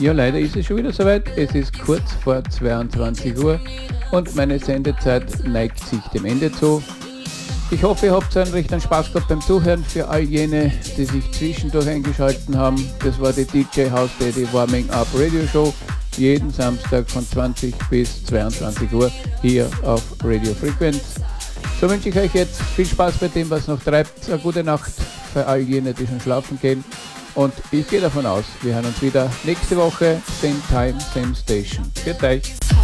Ja, leider ist es schon wieder soweit. Es ist kurz vor 22 Uhr und meine Sendezeit neigt sich dem Ende zu. Ich hoffe, ihr habt einen richtigen Spaß gehabt beim Zuhören. Für all jene, die sich zwischendurch eingeschaltet haben, das war die DJ House Daddy Warming Up Radio Show. Jeden Samstag von 20 bis 22 Uhr hier auf Radio Frequenz. So wünsche ich euch jetzt viel Spaß bei dem, was noch treibt. Eine gute Nacht für all jene, die schon schlafen gehen. Und ich gehe davon aus, wir hören uns wieder nächste Woche. Same time, same station. Für euch.